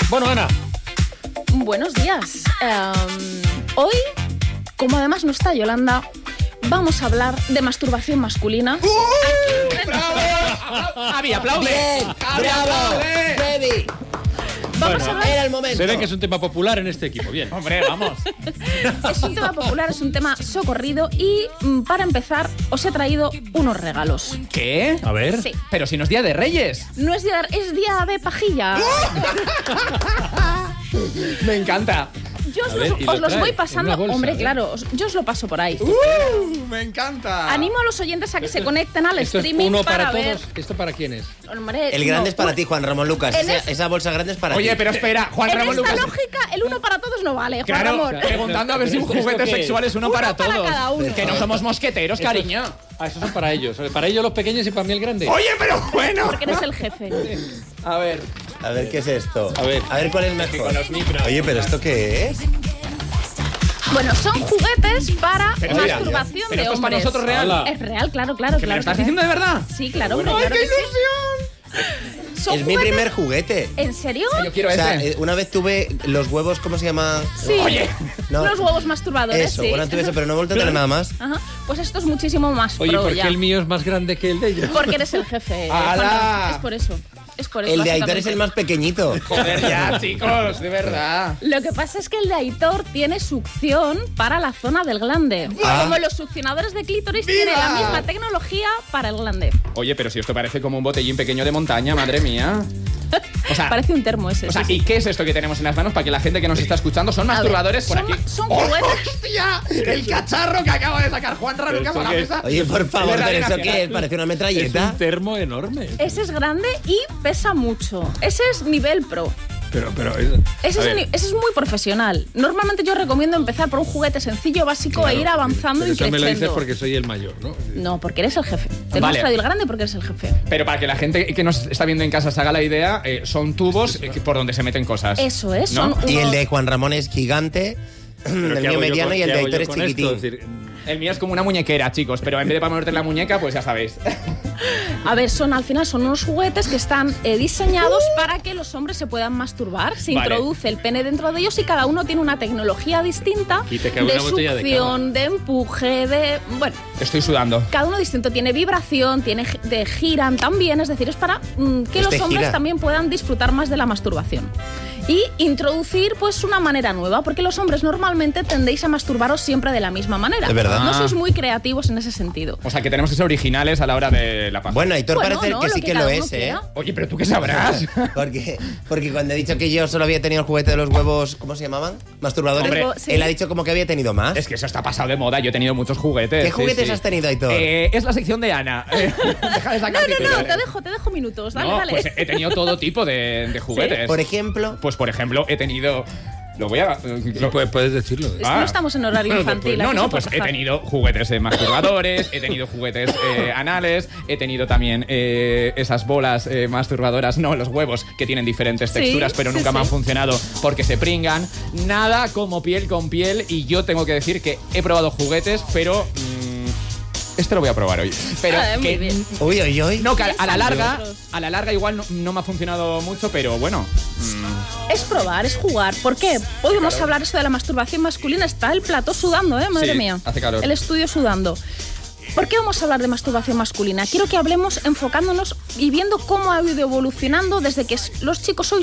Bueno, Ana. Buenos días. Hoy, como además no está Yolanda, vamos a hablar de masturbación masculina. ¡Bravo! ¡Avi, aplaude! ¡Bien! ¡Bravo! ¡Ready! Vamos a hablar... Era el momento. Se ve que es un tema popular en este equipo. Bien. Hombre, vamos. Es un tema popular, es un tema socorrido y para empezar os he traído unos regalos. ¿Qué? A ver. Sí. Pero si no es Día de Reyes. No es día, es día de pajilla. Me encanta. Yo A ver, ¿y os lo los trae voy en pasando. una bolsa, Hombre, ¿eh? claro, yo os lo paso por ahí. Me encanta. Animo a los oyentes a que se conecten al Esto es streaming uno para para ver. todos. ¿Esto para quién es? Hombre, El grande no, es para ti, Juan Ramón Lucas. En Esa bolsa grande es para ti. Oye, pero espera, Juan En Ramón esta Lucas. lógica, el uno para todos no vale, Juan Claro, Ramón. preguntando a ver si un ¿Esto juguete qué sexual es uno para para todos. cada uno. Que no somos mosqueteros, cariño. Ah, esos son para ellos. Para ellos los pequeños y para mí el grande. Oye, pero bueno. Porque eres el jefe. A ver. A ver, ¿qué es esto? A ver. cuál es mejor. Con los micros. Oye, ¿pero esto qué es? Bueno, son juguetes para Pero mira, masturbación pero de esto es para hombres. nosotros real. Hola. Es real, claro. ¿Que me lo claro estás que diciendo de verdad? Sí, claro, hombre, ¡Ay, claro qué que sí. ilusión! Son Es mi juguetes- primer juguete. ¿En serio? Yo quiero O sea, este. una vez tuve los huevos, ¿cómo se llama? Sí. Oye. No. Los huevos masturbadores, Eso, sí. una vez tuve eso, pero no he vuelto a tener nada más. Ajá. Pues esto es muchísimo más Oye, pro ¿por qué ya. el mío es más grande que el de ellos? Porque eres el jefe. ¡Hala! Juan Ramón. Es por eso. Es por eso. El de Aitor es básicamente. el más pequeñito. Joder, ya, chicos, de verdad. Lo que pasa es que el de Aitor tiene succión para la zona del glande. Ah. Como los succionadores de clítoris tienen la misma tecnología para el glande. Oye, pero si esto parece como un botellín pequeño de montaña, madre mía. O sea, Parece un termo ese. O sea, sí, ¿y qué es esto que tenemos en las manos para que la gente que nos está escuchando son A ver, masturbadores por son- aquí? son ¡Oh, juguetes. hostia! El cacharro que acaba de sacar Juan Ralucas a la mesa. Oye, por favor, Es verdad, ¿pero eso gracias. qué es? Parece una Es metralleta. un termo enorme. Ese es grande y pesa mucho. Ese es nivel pro. Pero Ese es muy profesional. Normalmente yo recomiendo empezar por un juguete sencillo, básico e ir avanzando pero y eso me lo dices creciendo. porque soy el mayor, ¿no? No, porque eres el jefe. Te Vale. hemos traído el grande porque eres el jefe. Pero para que la gente que nos está viendo en casa se haga la idea, son tubos por donde se meten cosas. Eso es. ¿No? Son Y el unos- de Juan Ramón es gigante, el mío mediano y el de Aitor es chiquitín. Es decir, El mío es como una muñequera, chicos, pero en vez de para ponerte en la muñeca, pues ya sabéis. A ver, al final son unos juguetes que están diseñados para que los hombres se puedan masturbar. Se Vale. introduce el pene dentro de ellos y cada uno tiene una tecnología distinta Y te cabe de una botella de succión, de empuje, de... Bueno, Estoy sudando. cada uno distinto. Tiene vibración, de giran también. Es decir, es para que los hombres gira. también puedan disfrutar más de la masturbación. Y introducir pues una manera nueva, porque los hombres normalmente tendéis a masturbaros siempre de la misma manera. Es verdad. No sois muy creativos en ese sentido. O sea, que tenemos que ser originales a la hora de la paja. Bueno, Aitor Bueno, parece no, que lo sí que que cada lo uno es, quiera. Oye, pero tú qué sabrás. Porque cuando he dicho que yo solo había tenido el juguete de los huevos, ¿cómo se llamaban? Masturbadores. Hombre, sí. Él ha dicho como que había tenido más. Es que eso está pasado de moda. Yo he tenido muchos juguetes. ¿Qué sí, juguetes sí. has tenido, Aitor? Es la sección de Ana. Deja de sacar No, titulares. te dejo minutos. Dale, No, dale. pues he tenido todo tipo de juguetes. Por ejemplo, Pues por ejemplo, he tenido. Lo voy a. puedes decirlo. Es que no estamos en horario infantil. No, aquí no, se pues puede he bajar. tenido juguetes masturbadores, he tenido juguetes anales, he tenido también esas bolas masturbadoras, no, los huevos que tienen diferentes Sí, texturas, pero sí, nunca me han sí. funcionado porque se pringan. Nada como piel con piel, y yo tengo que decir que he probado juguetes, pero este lo voy a probar hoy. Pero Muy que bien. uy, uy, uy. no, que a Piensa la en larga, nosotros. igual no me ha funcionado mucho, pero bueno. Es probar, es jugar. ¿Por qué? Hoy vamos a hablar esto de la masturbación masculina. Está el plató sudando, madre Sí, mía. hace calor. El estudio sudando. ¿Por qué vamos a hablar de masturbación masculina? Quiero que hablemos enfocándonos y viendo cómo ha ido evolucionando desde que los chicos